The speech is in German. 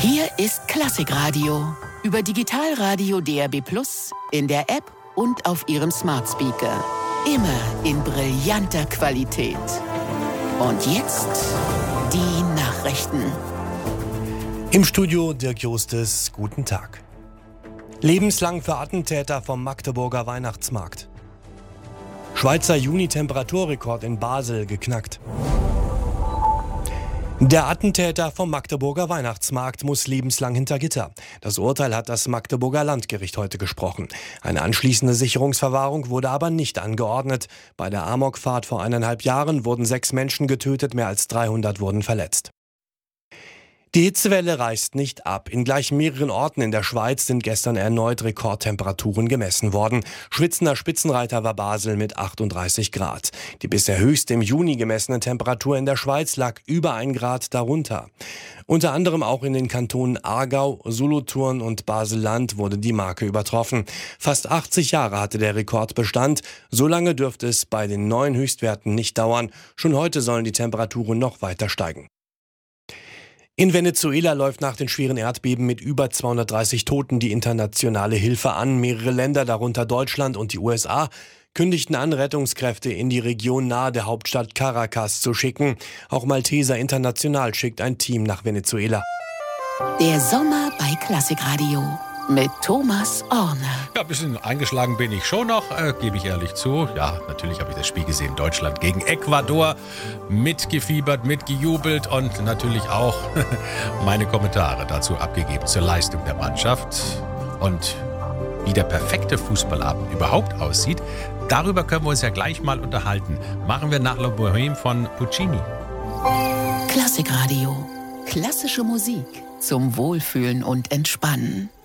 Hier ist Klassikradio. Über Digitalradio DAB+, in der App und auf Ihrem Smart Speaker. Immer in brillanter Qualität. Und jetzt die Nachrichten. Im Studio Dirk Justes, guten Tag. Lebenslang für Attentäter vom Magdeburger Weihnachtsmarkt. Schweizer Juni-Temperaturrekord in Basel geknackt. Der Attentäter vom Magdeburger Weihnachtsmarkt muss lebenslang hinter Gitter. Das Urteil hat das Magdeburger Landgericht heute gesprochen. Eine anschließende Sicherungsverwahrung wurde aber nicht angeordnet. Bei der Amokfahrt vor 1,5 Jahren wurden 6 Menschen getötet, mehr als 300 wurden verletzt. Die Hitzewelle reißt nicht ab. In gleich mehreren Orten in der Schweiz sind gestern erneut Rekordtemperaturen gemessen worden. Schwitzender Spitzenreiter war Basel mit 38 Grad. Die bisher höchste im Juni gemessene Temperatur in der Schweiz lag über 1 Grad darunter. Unter anderem auch in den Kantonen Aargau, Solothurn und Basel-Land wurde die Marke übertroffen. Fast 80 Jahre hatte der Rekord Bestand. So lange dürfte es bei den neuen Höchstwerten nicht dauern. Schon heute sollen die Temperaturen noch weiter steigen. In Venezuela läuft nach den schweren Erdbeben mit über 230 Toten die internationale Hilfe an. Mehrere Länder, darunter Deutschland und die USA, kündigten an, Rettungskräfte in die Region nahe der Hauptstadt Caracas zu schicken. Auch Malteser International schickt ein Team nach Venezuela. Der Sommer bei Klassikradio mit Thomas Orner. Ja, ein bisschen eingeschlagen bin ich schon noch, gebe ich ehrlich zu. Ja, natürlich habe ich das Spiel gesehen, Deutschland gegen Ecuador. Mitgefiebert, mitgejubelt und natürlich auch meine Kommentare dazu abgegeben zur Leistung der Mannschaft. Und wie der perfekte Fußballabend überhaupt aussieht, darüber können wir uns ja gleich mal unterhalten. Machen wir nach La Bohème von Puccini. Klassikradio. Klassische Musik zum Wohlfühlen und Entspannen.